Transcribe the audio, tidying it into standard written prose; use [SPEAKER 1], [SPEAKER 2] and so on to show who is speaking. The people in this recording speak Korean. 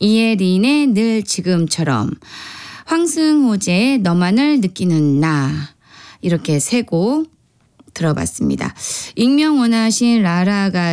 [SPEAKER 1] 이혜린의 늘 지금처럼, 황승호제의 너만을 느끼는 나, 이렇게 세 곡 들어봤습니다. 익명 원하신 라라가